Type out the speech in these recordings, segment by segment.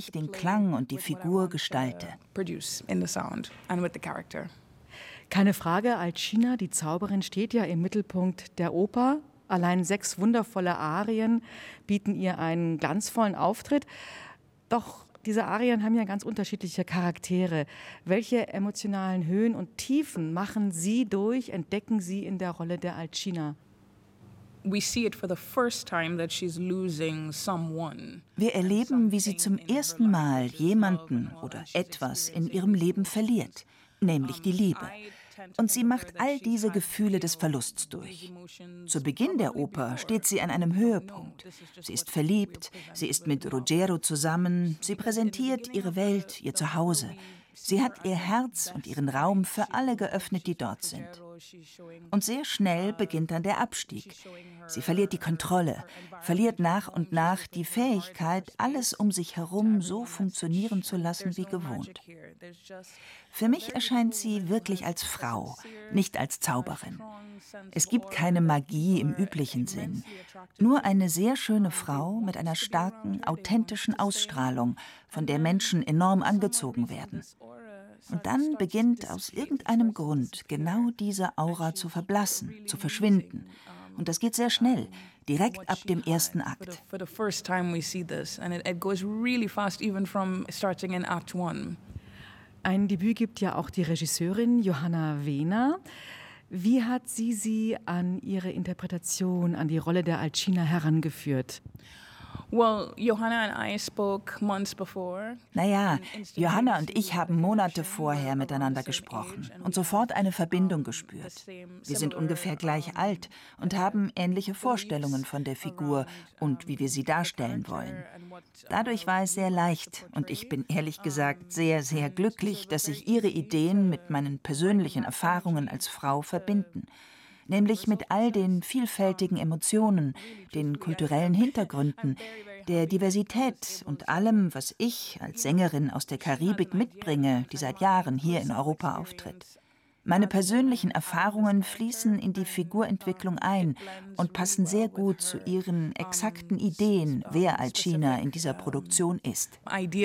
ich den Klang und die Figur gestalte. Keine Frage, Alcina, die Zauberin, steht ja im Mittelpunkt der Oper. Allein 6 wundervolle Arien bieten ihr einen glanzvollen Auftritt. Doch diese Arien haben ja ganz unterschiedliche Charaktere. Welche emotionalen Höhen und Tiefen machen Sie durch, entdecken Sie in der Rolle der Alcina? Wir erleben, wie sie zum ersten Mal jemanden oder etwas in ihrem Leben verliert, nämlich die Liebe. Und sie macht all diese Gefühle des Verlusts durch. Zu Beginn der Oper steht sie an einem Höhepunkt. Sie ist verliebt, sie ist mit Ruggiero zusammen, sie präsentiert ihre Welt, ihr Zuhause. Sie hat ihr Herz und ihren Raum für alle geöffnet, die dort sind. Und sehr schnell beginnt dann der Abstieg. Sie verliert die Kontrolle, verliert nach und nach die Fähigkeit, alles um sich herum so funktionieren zu lassen wie gewohnt. Für mich erscheint sie wirklich als Frau, nicht als Zauberin. Es gibt keine Magie im üblichen Sinn, nur eine sehr schöne Frau mit einer starken, authentischen Ausstrahlung, von der Menschen enorm angezogen werden. Und dann beginnt aus irgendeinem Grund genau diese Aura zu verblassen, zu verschwinden. Und das geht sehr schnell, direkt ab dem ersten Akt. Ein Debüt gibt ja auch die Regisseurin Johanna Wehner. Wie hat sie an ihre Interpretation, an die Rolle der Alcina herangeführt? Naja, Johanna und ich haben Monate vorher miteinander gesprochen und sofort eine Verbindung gespürt. Wir sind ungefähr gleich alt und haben ähnliche Vorstellungen von der Figur und wie wir sie darstellen wollen. Dadurch war es sehr leicht und ich bin ehrlich gesagt sehr, sehr glücklich, dass sich ihre Ideen mit meinen persönlichen Erfahrungen als Frau verbinden. Nämlich mit all den vielfältigen Emotionen, den kulturellen Hintergründen, der Diversität und allem, was ich als Sängerin aus der Karibik mitbringe, die seit Jahren hier in Europa auftritt. Meine persönlichen Erfahrungen fließen in die Figurentwicklung ein und passen sehr gut zu ihren exakten Ideen, wer Alcina in dieser Produktion ist.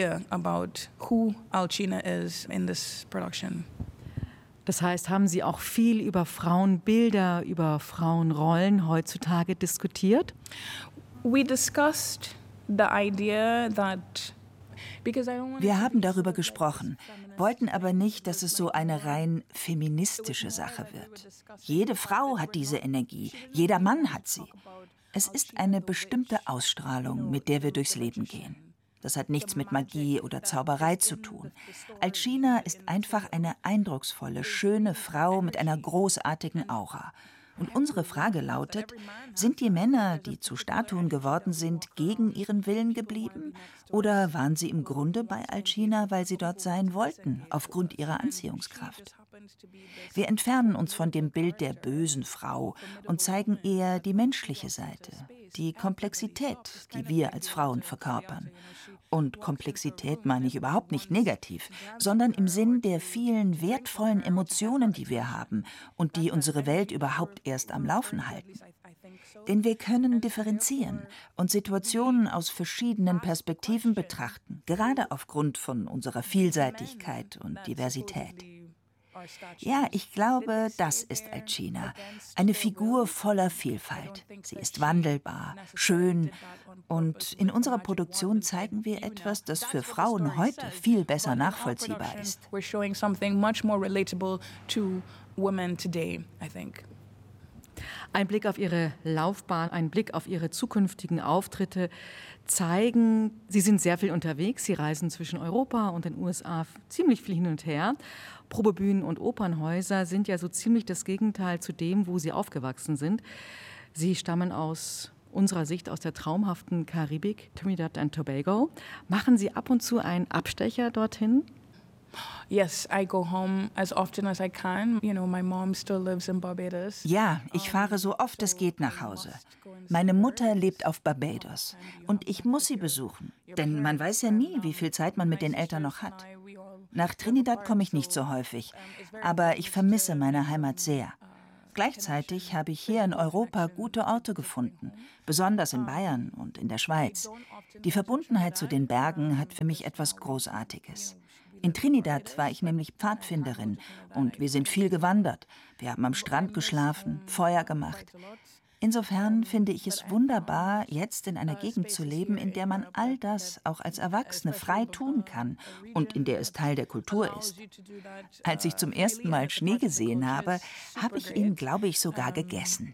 Das heißt, haben Sie auch viel über Frauenbilder, über Frauenrollen heutzutage diskutiert? Wir haben darüber gesprochen, wollten aber nicht, dass es so eine rein feministische Sache wird. Jede Frau hat diese Energie, jeder Mann hat sie. Es ist eine bestimmte Ausstrahlung, mit der wir durchs Leben gehen. Das hat nichts mit Magie oder Zauberei zu tun. Alcina ist einfach eine eindrucksvolle, schöne Frau mit einer großartigen Aura. Und unsere Frage lautet, sind die Männer, die zu Statuen geworden sind, gegen ihren Willen geblieben? Oder waren sie im Grunde bei Alcina, weil sie dort sein wollten, aufgrund ihrer Anziehungskraft? Wir entfernen uns von dem Bild der bösen Frau und zeigen eher die menschliche Seite, die Komplexität, die wir als Frauen verkörpern. Und Komplexität meine ich überhaupt nicht negativ, sondern im Sinn der vielen wertvollen Emotionen, die wir haben und die unsere Welt überhaupt erst am Laufen halten. Denn wir können differenzieren und Situationen aus verschiedenen Perspektiven betrachten, gerade aufgrund von unserer Vielseitigkeit und Diversität. Ja, ich glaube, das ist Alcina, eine Figur voller Vielfalt. Sie ist wandelbar, schön und in unserer Produktion zeigen wir etwas, das für Frauen heute viel besser nachvollziehbar ist. Ein Blick auf Ihre Laufbahn, ein Blick auf Ihre zukünftigen Auftritte zeigen, Sie sind sehr viel unterwegs. Sie reisen zwischen Europa und den USA ziemlich viel hin und her. Probebühnen und Opernhäuser sind ja so ziemlich das Gegenteil zu dem, wo Sie aufgewachsen sind. Sie stammen aus unserer Sicht aus der traumhaften Karibik, Trinidad und Tobago. Machen Sie ab und zu einen Abstecher dorthin? Yes, I go home as often as I can. You know, my mom still lives in Barbados. Ja, ich fahre so oft es geht nach Hause. Meine Mutter lebt auf Barbados und ich muss sie besuchen, denn man weiß ja nie, wie viel Zeit man mit den Eltern noch hat. Nach Trinidad komme ich nicht so häufig, aber ich vermisse meine Heimat sehr. Gleichzeitig habe ich hier in Europa gute Orte gefunden, besonders in Bayern und in der Schweiz. Die Verbundenheit zu den Bergen hat für mich etwas Großartiges. In Trinidad war ich nämlich Pfadfinderin und wir sind viel gewandert. Wir haben am Strand geschlafen, Feuer gemacht. Insofern finde ich es wunderbar, jetzt in einer Gegend zu leben, in der man all das auch als Erwachsene frei tun kann und in der es Teil der Kultur ist. Als ich zum ersten Mal Schnee gesehen habe, habe ich ihn, glaube ich, sogar gegessen.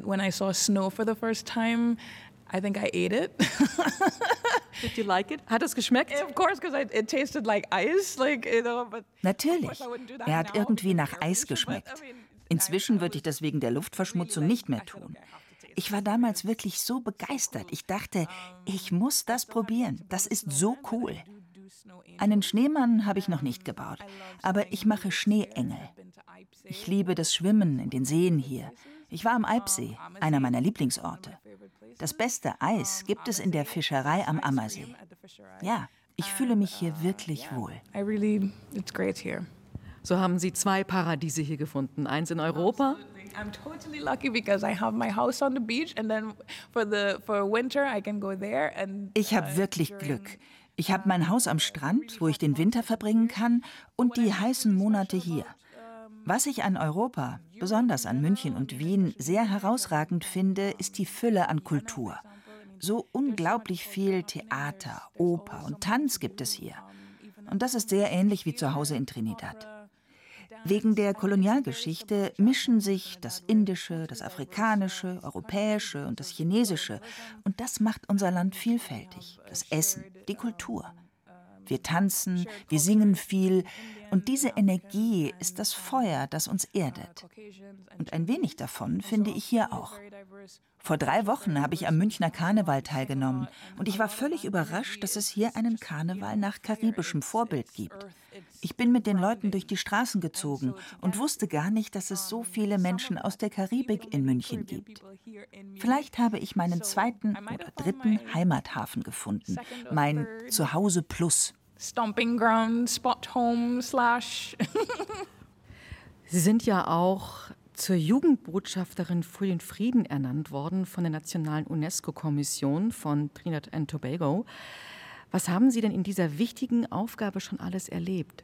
I think I ate it. Did you like it? Hat es geschmeckt? Of course, because it tasted like ice, but natürlich. Er hat irgendwie nach Eis geschmeckt. Inzwischen würde ich das wegen der Luftverschmutzung nicht mehr tun. Ich war damals wirklich so begeistert. Ich dachte, ich muss das probieren. Das ist so cool. Einen Schneemann habe ich noch nicht gebaut, aber ich mache Schneeengel. Ich liebe das Schwimmen in den Seen hier. Ich war am Eibsee, einer meiner Lieblingsorte. Das beste Eis gibt es in der Fischerei am Ammersee. Ja, ich fühle mich hier wirklich wohl. It's great here. So haben Sie 2 Paradiese hier gefunden. Eins in Europa. I'm totally lucky because I have my house on the beach and then for winter I can go there and ich habe wirklich Glück. Ich habe mein Haus am Strand, wo ich den Winter verbringen kann und die heißen Monate hier. Was ich an Europa, besonders an München und Wien, sehr herausragend finde, ist die Fülle an Kultur. So unglaublich viel Theater, Oper und Tanz gibt es hier. Und das ist sehr ähnlich wie zu Hause in Trinidad. Wegen der Kolonialgeschichte mischen sich das Indische, das Afrikanische, Europäische und das Chinesische. Und das macht unser Land vielfältig. Das Essen, die Kultur. Wir tanzen, wir singen viel. Und diese Energie ist das Feuer, das uns erdet. Und ein wenig davon finde ich hier auch. Vor 3 Wochen habe ich am Münchner Karneval teilgenommen. Und ich war völlig überrascht, dass es hier einen Karneval nach karibischem Vorbild gibt. Ich bin mit den Leuten durch die Straßen gezogen und wusste gar nicht, dass es so viele Menschen aus der Karibik in München gibt. Vielleicht habe ich meinen 2. oder 3. Heimathafen gefunden, mein Zuhause Plus. Stomping ground, spot home / Sie sind ja auch zur Jugendbotschafterin für den Frieden ernannt worden von der Nationalen UNESCO-Kommission von Trinidad and Tobago. Was haben Sie denn in dieser wichtigen Aufgabe schon alles erlebt?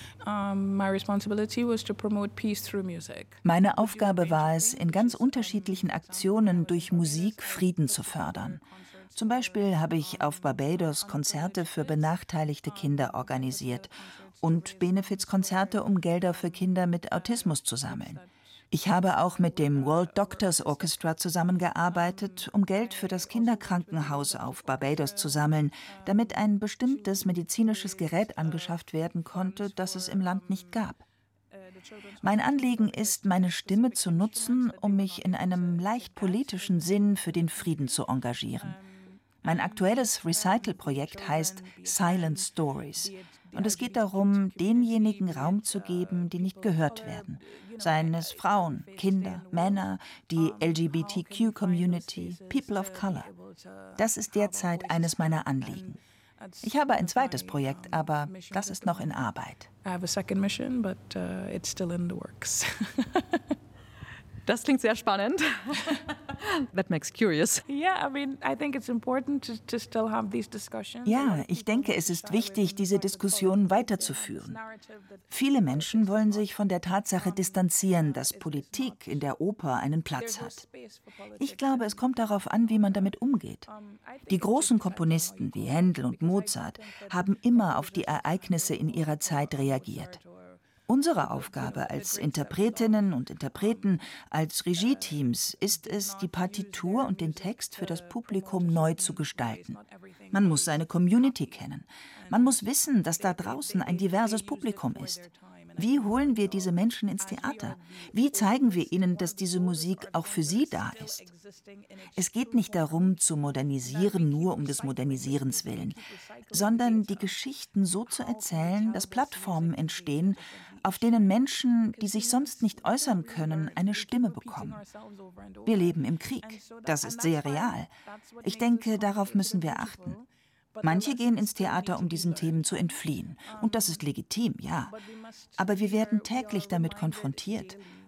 Meine Aufgabe war es, in ganz unterschiedlichen Aktionen durch Musik Frieden zu fördern. Zum Beispiel habe ich auf Barbados Konzerte für benachteiligte Kinder organisiert und Benefizkonzerte, um Gelder für Kinder mit Autismus zu sammeln. Ich habe auch mit dem World Doctors Orchestra zusammengearbeitet, um Geld für das Kinderkrankenhaus auf Barbados zu sammeln, damit ein bestimmtes medizinisches Gerät angeschafft werden konnte, das es im Land nicht gab. Mein Anliegen ist, meine Stimme zu nutzen, um mich in einem leicht politischen Sinn für den Frieden zu engagieren. Mein aktuelles Recital-Projekt heißt Silent Stories. Und es geht darum, denjenigen Raum zu geben, die nicht gehört werden. Seien es Frauen, Kinder, Männer, die LGBTQ-Community, People of Color. Das ist derzeit eines meiner Anliegen. Ich habe ein zweites Projekt, aber das ist noch in Arbeit. I have a second mission, but it's still in the works. Das klingt sehr spannend. That makes curious. Ja, ich denke, es ist wichtig, diese Diskussion weiterzuführen. Viele Menschen wollen sich von der Tatsache distanzieren, dass Politik in der Oper einen Platz hat. Ich glaube, es kommt darauf an, wie man damit umgeht. Die großen Komponisten wie Händel und Mozart haben immer auf die Ereignisse in ihrer Zeit reagiert. Unsere Aufgabe als Interpretinnen und Interpreten, als Regieteams ist es, die Partitur und den Text für das Publikum neu zu gestalten. Man muss seine Community kennen. Man muss wissen, dass da draußen ein diverses Publikum ist. Wie holen wir diese Menschen ins Theater? Wie zeigen wir ihnen, dass diese Musik auch für sie da ist? Es geht nicht darum, zu modernisieren, nur um des Modernisierens willen, sondern die Geschichten so zu erzählen, dass Plattformen entstehen, auf denen Menschen, die sich sonst nicht äußern können, eine Stimme bekommen. Wir leben im Krieg. Das ist sehr real. Ich denke, darauf müssen wir achten. Manche gehen ins Theater, um diesen Themen zu entfliehen. Und das ist legitim, ja. Aber wir werden täglich damit konfrontiert.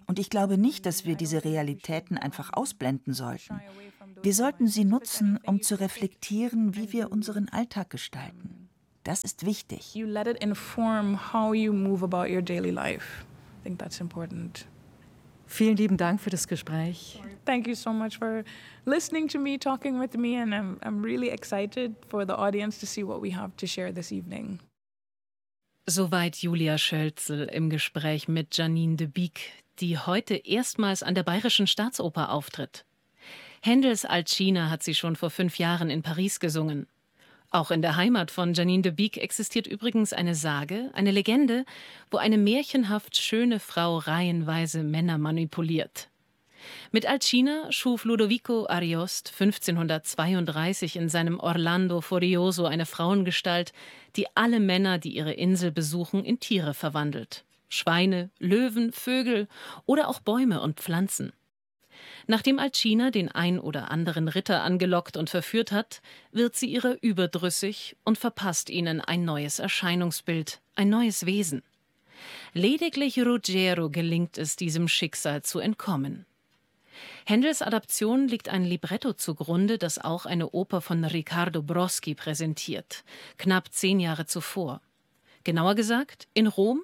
Und ich glaube nicht, dass wir diese Realitäten einfach ausblenden sollten. Wir sollten sie nutzen, um zu reflektieren, wie wir unseren Alltag gestalten. Das ist wichtig. You let it inform how you move about your daily life. I think that's important. Vielen lieben Dank für das Gespräch. Thank you so much for listening to me, talking with me, and I'm really excited for the audience to see what we have to share this evening. Soweit Julia Schölzel im Gespräch mit Janine de Beek, die heute erstmals an der Bayerischen Staatsoper auftritt. Händels Alcina hat sie schon vor 5 Jahren in Paris gesungen. Auch in der Heimat von Janine de Beek existiert übrigens eine Sage, eine Legende, wo eine märchenhaft schöne Frau reihenweise Männer manipuliert. Mit Alcina schuf Ludovico Ariost 1532 in seinem Orlando Furioso eine Frauengestalt, die alle Männer, die ihre Insel besuchen, in Tiere verwandelt. Schweine, Löwen, Vögel oder auch Bäume und Pflanzen. Nachdem Alcina den ein oder anderen Ritter angelockt und verführt hat, wird sie ihrer überdrüssig und verpasst ihnen ein neues Erscheinungsbild, ein neues Wesen. Lediglich Ruggiero gelingt es, diesem Schicksal zu entkommen. Händels Adaption liegt ein Libretto zugrunde, das auch eine Oper von Riccardo Broschi präsentiert, knapp 10 Jahre zuvor. Genauer gesagt in Rom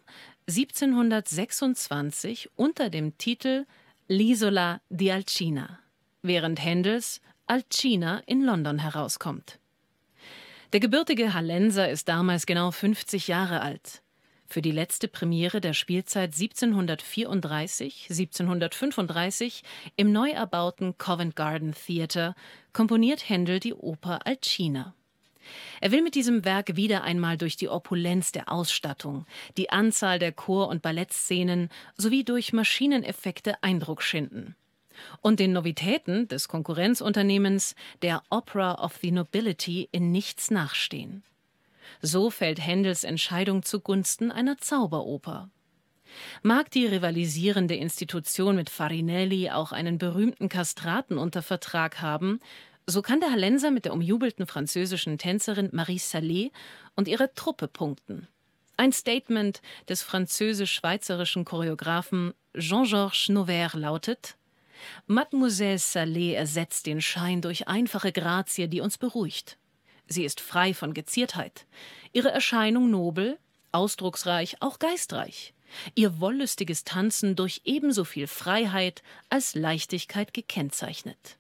1726 unter dem Titel L'Isola di Alcina, während Händels Alcina in London herauskommt. Der gebürtige Hallenser ist damals genau 50 Jahre alt. Für die letzte Premiere der Spielzeit 1734/1735 im neu erbauten Covent Garden Theatre komponiert Händel die Oper Alcina. Er will mit diesem Werk wieder einmal durch die Opulenz der Ausstattung, die Anzahl der Chor- und Ballettszenen sowie durch Maschineneffekte Eindruck schinden. Und den Novitäten des Konkurrenzunternehmens, der Opera of the Nobility, in nichts nachstehen. So fällt Händels Entscheidung zugunsten einer Zauberoper. Mag die rivalisierende Institution mit Farinelli auch einen berühmten Kastraten unter Vertrag haben, so kann der Hallenser mit der umjubelten französischen Tänzerin Marie Sallet und ihrer Truppe punkten. Ein Statement des französisch-schweizerischen Choreografen Jean-Georges Noverre lautet: Mademoiselle Sallet ersetzt den Schein durch einfache Grazie, die uns beruhigt. Sie ist frei von Geziertheit. Ihre Erscheinung nobel, ausdrucksreich, auch geistreich. Ihr wollüstiges Tanzen durch ebenso viel Freiheit als Leichtigkeit gekennzeichnet.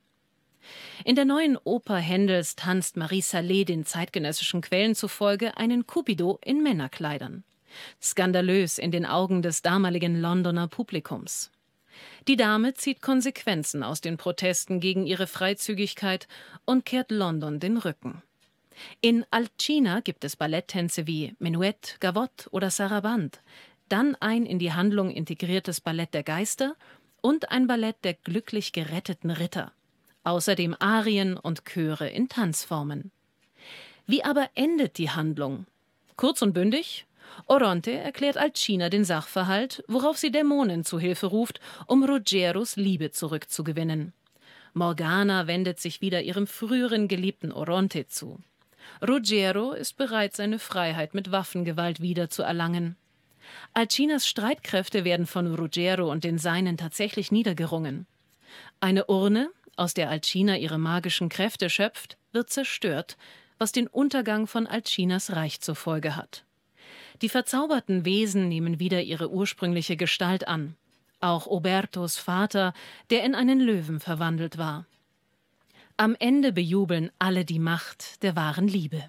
In der neuen Oper Händels tanzt Marie Sallet den zeitgenössischen Quellen zufolge einen Cupido in Männerkleidern. Skandalös in den Augen des damaligen Londoner Publikums. Die Dame zieht Konsequenzen aus den Protesten gegen ihre Freizügigkeit und kehrt London den Rücken. In Alcina gibt es Balletttänze wie Menuett, Gavotte oder Sarabande, dann ein in die Handlung integriertes Ballett der Geister und ein Ballett der glücklich geretteten Ritter. Außerdem Arien und Chöre in Tanzformen. Wie aber endet die Handlung? Kurz und bündig: Oronte erklärt Alcina den Sachverhalt, worauf sie Dämonen zu Hilfe ruft, um Ruggieros Liebe zurückzugewinnen. Morgana wendet sich wieder ihrem früheren Geliebten Oronte zu. Ruggiero ist bereit, seine Freiheit mit Waffengewalt wiederzuerlangen. Alcinas Streitkräfte werden von Ruggiero und den Seinen tatsächlich niedergerungen. Eine Urne, aus der Alcina ihre magischen Kräfte schöpft, wird zerstört, was den Untergang von Alcinas Reich zur Folge hat. Die verzauberten Wesen nehmen wieder ihre ursprüngliche Gestalt an. Auch Obertos Vater, der in einen Löwen verwandelt war. Am Ende bejubeln alle die Macht der wahren Liebe.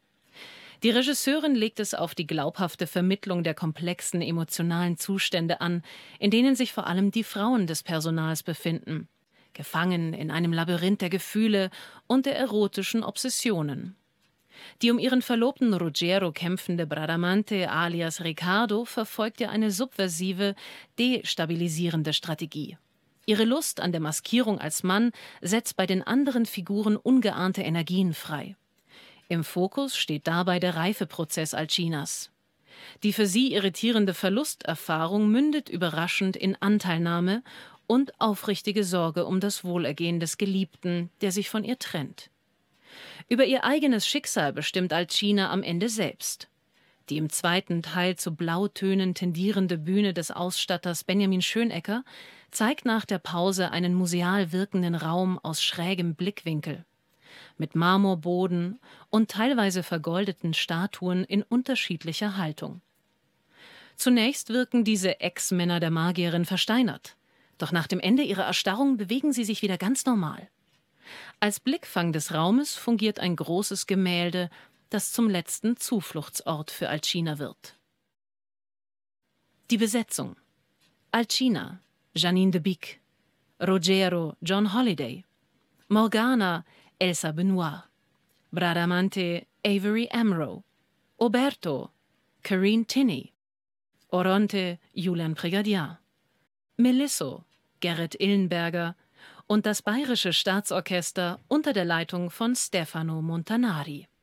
Die Regisseurin legt es auf die glaubhafte Vermittlung der komplexen emotionalen Zustände an, in denen sich vor allem die Frauen des Personals befinden, gefangen in einem Labyrinth der Gefühle und der erotischen Obsessionen. Die um ihren Verlobten Ruggiero kämpfende Bradamante alias Riccardo verfolgt ja eine subversive, destabilisierende Strategie. Ihre Lust an der Maskierung als Mann setzt bei den anderen Figuren ungeahnte Energien frei. Im Fokus steht dabei der Reifeprozess Alcinas. Die für sie irritierende Verlusterfahrung mündet überraschend in Anteilnahme und aufrichtige Sorge um das Wohlergehen des Geliebten, der sich von ihr trennt. Über ihr eigenes Schicksal bestimmt Alcina am Ende selbst. Die im zweiten Teil zu Blautönen tendierende Bühne des Ausstatters Benjamin Schönecker zeigt nach der Pause einen museal wirkenden Raum aus schrägem Blickwinkel. Mit Marmorboden und teilweise vergoldeten Statuen in unterschiedlicher Haltung. Zunächst wirken diese Ex-Männer der Magierin versteinert. Doch nach dem Ende ihrer Erstarrung bewegen sie sich wieder ganz normal. Als Blickfang des Raumes fungiert ein großes Gemälde, das zum letzten Zufluchtsort für Alcina wird. Die Besetzung: Alcina, Janine de Bic, Rogero, John Holliday, Morgana, Elsa Benoit, Bradamante, Avery Amro, Oberto, Corinne Tinney, Oronte, Julian Prigadier, Melisso, Gerrit Illenberger und das Bayerische Staatsorchester unter der Leitung von Stefano Montanari.